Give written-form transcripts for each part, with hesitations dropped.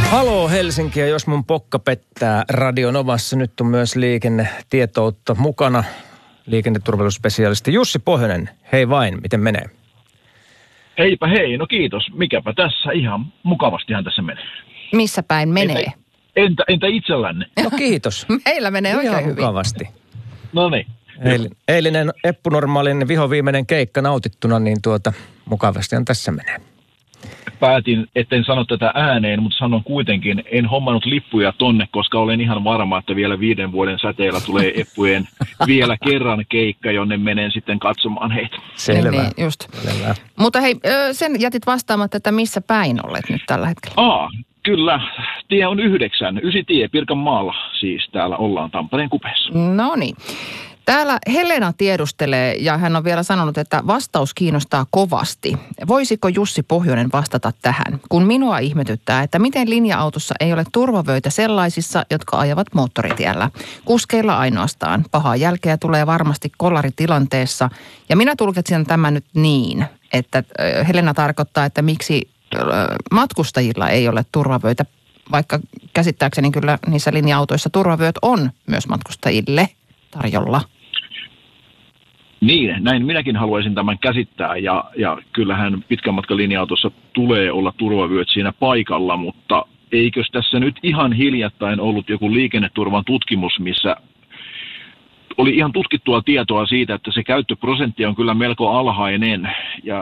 Haloo Helsinki, ja jos mun pokka pettää Radio Novassa, nyt on myös liikennetietoutta mukana. Liikenneturvallisuusspesialisti Jussi Pohjonen. Hei vain, miten menee? Heipä hei, no kiitos. Mikäpä tässä, ihan mukavastihan tässä menee. Missä päin menee? Entä itsellänne? No kiitos. Meillä menee oikein hyvin. Mukavasti. No niin. Eilinen Eppunormaalin vihoviimeinen keikka nautittuna, niin mukavastihan tässä menee. Päätin, etten sano tätä ääneen, mutta sanon kuitenkin, en hommannut lippuja tonne, koska olen ihan varma, että vielä 5 vuoden säteellä tulee Eppujen vielä kerran keikka, jonne menen sitten katsomaan heitä. Selvä. Niin, just. Selvä. Mutta hei, sen jätit vastaamatta, että missä päin olet nyt tällä hetkellä? Kyllä. Tie on 9 tie Pirkanmaalla, siis täällä ollaan Tampereen kupeessa. No niin. Täällä Helena tiedustelee, ja hän on vielä sanonut, että vastaus kiinnostaa kovasti. Voisiko Jussi Pohjonen vastata tähän, kun minua ihmetyttää, että miten linja-autossa ei ole turvavöitä sellaisissa, jotka ajavat moottoritiellä. Kuskeilla ainoastaan. Pahaa jälkeä tulee varmasti kollaritilanteessa. Ja minä tulkitsen tämän nyt niin, että Helena tarkoittaa, että miksi matkustajilla ei ole turvavöitä, vaikka käsittääkseni kyllä niissä linja-autoissa turvavyöt on myös matkustajille tarjolla. Niin, näin minäkin haluaisin tämän käsittää, ja kyllähän pitkän matkan linja-autossa tulee olla turvavyöt siinä paikalla, mutta eikös tässä nyt ihan hiljattain ollut joku liikenneturvan tutkimus, missä oli ihan tutkittua tietoa siitä, että se käyttöprosentti on kyllä melko alhainen, ja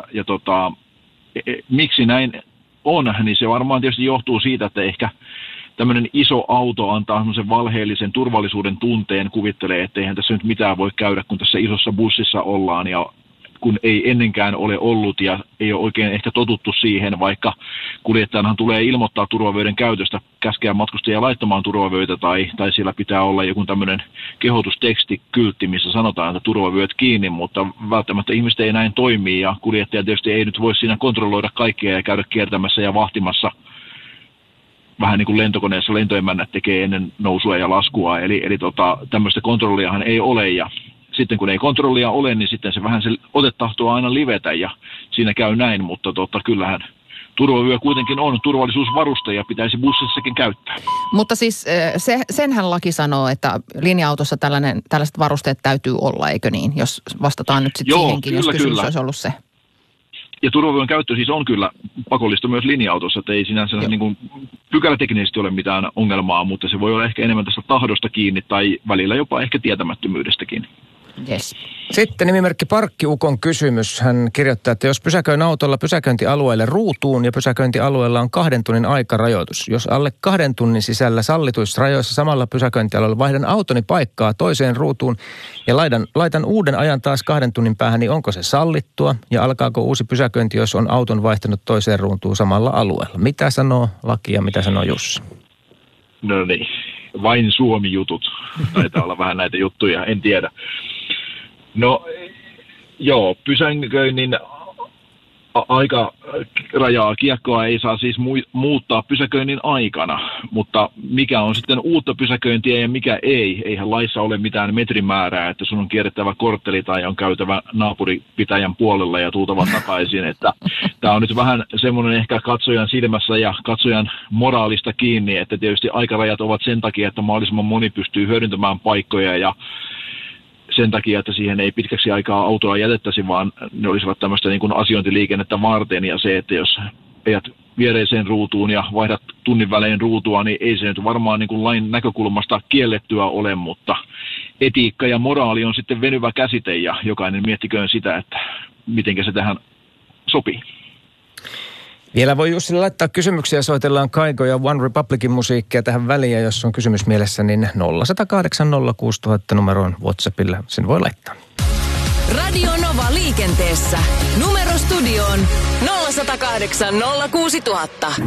miksi näin on, niin se varmaan tietysti johtuu siitä, että ehkä tämmöinen iso auto antaa semmoisen valheellisen turvallisuuden tunteen, kuvittelee, että eihän tässä nyt mitään voi käydä, kun tässä isossa bussissa ollaan, ja kun ei ennenkään ole ollut ja ei ole oikein ehkä totuttu siihen, vaikka kuljettajanhan tulee ilmoittaa turvavöiden käytöstä, käskeä matkustajia laittamaan turvavöitä, tai siellä pitää olla joku tämmöinen kehotusteksti-kyltti, missä sanotaan, että turvavyöt kiinni, mutta välttämättä ihmiset ei näin toimii, ja kuljettaja tietysti ei nyt voi siinä kontrolloida kaikkea ja käydä kiertämässä ja vahtimassa, vähän niin kuin lentokoneessa lentoemännät tekee ennen nousua ja laskua, eli tämmöistä kontrolliahan ei ole, ja sitten kun ei kontrollia ole, niin sitten se vähän se ote tahtoo aina livetä, ja siinä käy näin, mutta kyllähän turvavyö kuitenkin on turvallisuusvaruste, ja pitäisi bussissakin käyttää. Mutta siis senhän laki sanoo, että linja-autossa tällaiset varusteet täytyy olla, eikö niin? Jos vastataan nyt sitten siihenkin, kyllä, jos kysymys kyllä olisi ollut se. Ja turvavyön käyttö siis on kyllä pakollista myös linja-autossa, että ei sinänsä niin kuin pykäläteknisesti ole mitään ongelmaa, mutta se voi olla ehkä enemmän tästä tahdosta kiinni tai välillä jopa ehkä tietämättömyydestäkin. Yes. Sitten nimimerkki Parkkiukon kysymys. Hän kirjoittaa, että jos pysäköin autolla pysäköintialueelle ruutuun ja pysäköintialueella on 2 tunnin aikarajoitus. Jos alle 2 tunnin sisällä sallituissa rajoissa samalla pysäköintialueella vaihdan autoni paikkaa toiseen ruutuun ja laitan uuden ajan taas 2 tunnin päähän, niin onko se sallittua? Ja alkaako uusi pysäköinti, jos on auton vaihtanut toiseen ruutuun samalla alueella? Mitä sanoo laki ja mitä sanoo Jussi? No niin, vain Suomi-jutut. Taitaa olla vähän näitä juttuja, en tiedä. No joo, pysäköinnin aikarajaa, kiekkoa ei saa siis muuttaa pysäköinnin aikana, mutta mikä on sitten uutta pysäköintiä ja mikä ei? Eihän laissa ole mitään metrimäärää, että sun on kierrettävä kortteli tai on käytävä naapuripitäjän puolella ja tultava takaisin, että tämä on nyt vähän semmoinen ehkä katsojan silmässä ja katsojan moraalista kiinni, että tietysti aikarajat ovat sen takia, että mahdollisimman moni pystyy hyödyntämään paikkoja ja sen takia, että siihen ei pitkäksi aikaa autoa jätettäisi, vaan ne olisivat tämmöistä niin kuin asiointiliikennettä varten, ja se, että jos ajat viereiseen ruutuun ja vaihdat tunnin välein ruutua, niin ei se nyt varmaan niin kuin lain näkökulmasta kiellettyä ole, mutta etiikka ja moraali on sitten venyvä käsite, ja jokainen miettiköön sitä, että miten se tähän sopii. Vielä voi Jussille laittaa kysymyksiä, soitellaan Kaigo ja One Republicin musiikkia tähän väliin, ja jos on kysymys mielessä, niin 0108 06000 numeroon WhatsAppilla sen voi laittaa. Radio Nova liikenteessä. Numero studioon 0108 06000.